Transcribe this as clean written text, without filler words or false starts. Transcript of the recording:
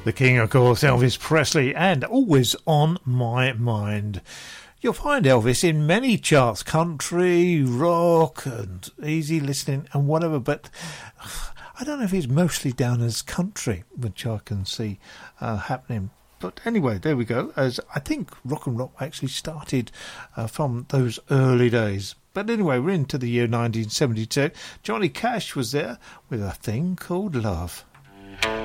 The king, of course, Elvis Presley, and always on my mind. You'll find Elvis in many charts, country, rock, and easy listening and whatever, but I don't know if he's mostly down as country, which I can see happening. But anyway, there we go, as I think rock and roll actually started from those early days. But anyway, we're into the year 1972. Johnny Cash was there with A Thing Called Love.